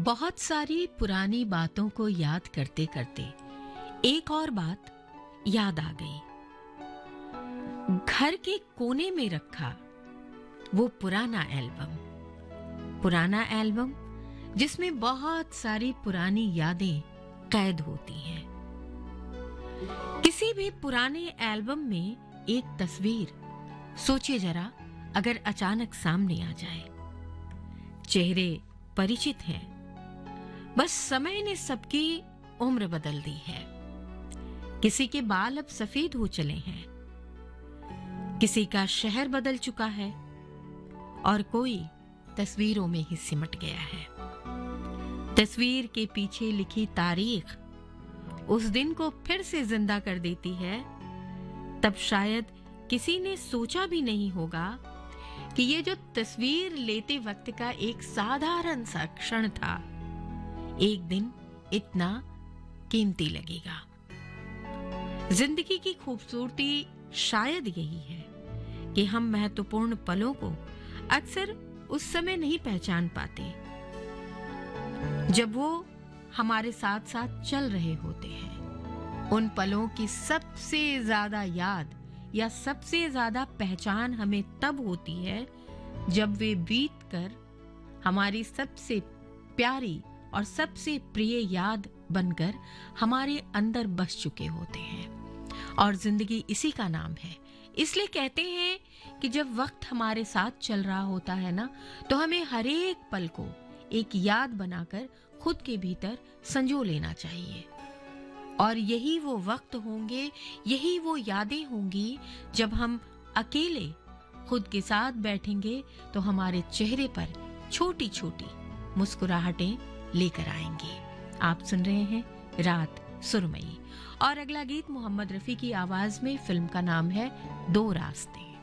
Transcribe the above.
बहुत सारी पुरानी बातों को याद करते करते एक और बात याद आ गई। घर के कोने में रखा वो पुराना एल्बम जिसमें बहुत सारी पुरानी यादें कैद होती हैं। किसी भी पुराने एल्बम में एक तस्वीर सोचिए जरा, अगर अचानक सामने आ जाए। चेहरे परिचित हैं, बस समय ने सबकी उम्र बदल दी है। किसी के बाल अब सफेद हो चले हैं, किसी का शहर बदल चुका है और कोई तस्वीरों में ही सिमट गया है। तस्वीर के पीछे लिखी तारीख उस दिन को फिर से जिंदा कर देती है। तब शायद किसी ने सोचा भी नहीं होगा कि ये जो तस्वीर लेते वक्त का एक साधारण सा क्षण था, एक दिन इतना कीमती लगेगा। जिंदगी की खूबसूरती शायद यही है कि हम महत्वपूर्ण पलों को अक्सर उस समय नहीं पहचान पाते जब वो हमारे साथ साथ चल रहे होते हैं। उन पलों की सबसे ज्यादा याद या सबसे ज्यादा पहचान हमें तब होती है जब वे बीत कर हमारी सबसे प्यारी और सबसे प्रिय याद बनकर हमारे अंदर बस चुके होते हैं। और जिंदगी इसी का नाम है। इसलिए कहते हैं कि जब वक्त हमारे साथ चल रहा होता है ना, तो हमें हर एक पल को एक याद बनाकर खुद के भीतर संजो लेना चाहिए। और यही वो वक्त होंगे, यही वो यादें होंगी जब हम अकेले खुद के साथ बैठेंगे तो हमारे चेहरे पर छोटी छोटी मुस्कुराहटें लेकर आएंगे। आप सुन रहे हैं रात सुरमई और अगला गीत मोहम्मद रफी की आवाज में। फिल्म का नाम है दो रास्ते।